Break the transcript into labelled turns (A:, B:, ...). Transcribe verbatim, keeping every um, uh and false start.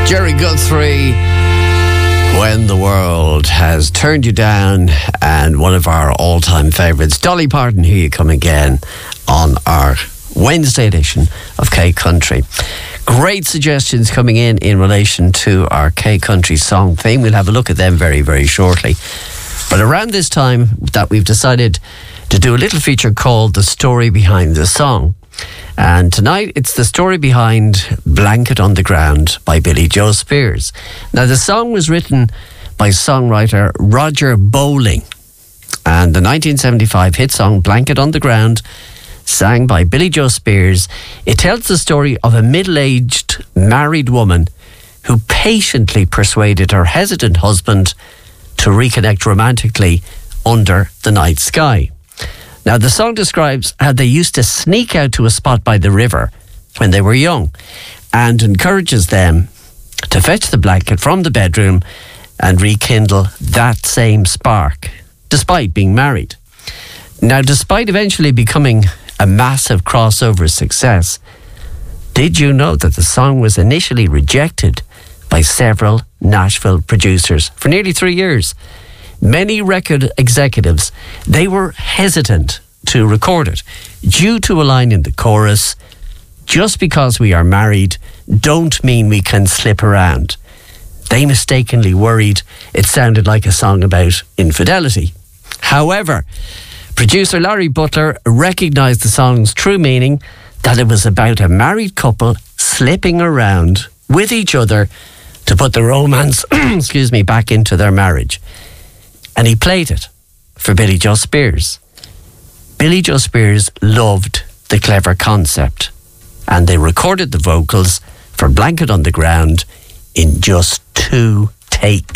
A: Jerry Guthrie, When the World Has Turned You Down, and one of our all-time favourites, Dolly Parton. Here you come again on our Wednesday edition of K Country. Great suggestions coming in in relation to our K Country song theme. We'll have a look at them very, very shortly. But around this time that we've decided to do a little feature called The Story Behind the Song. And tonight it's the story behind Blanket on the Ground by Billy Joe Spears. Now, the song was written by songwriter Roger Bowling, and the nineteen seventy-five hit song Blanket on the Ground, sang by Billy Joe Spears, it tells the story of a middle-aged married woman who patiently persuaded her hesitant husband to reconnect romantically under the night sky. Now, the song describes how they used to sneak out to a spot by the river when they were young, and encourages them to fetch the blanket from the bedroom and rekindle that same spark, despite being married. Now, despite eventually becoming a massive crossover success, did you know that the song was initially rejected by several Nashville producers for nearly three years? Many record executives, they were hesitant to record it due to a line in the chorus, "Just because we are married don't mean we can slip around." They mistakenly worried it sounded like a song about infidelity. However, producer Larry Butler recognised the song's true meaning, that it was about a married couple slipping around with each other to put the romance excuse me, back into their marriage. And he played it for Billy Joe Spears. Billy Joe Spears loved the clever concept, and they recorded the vocals for Blanket on the Ground in just two takes.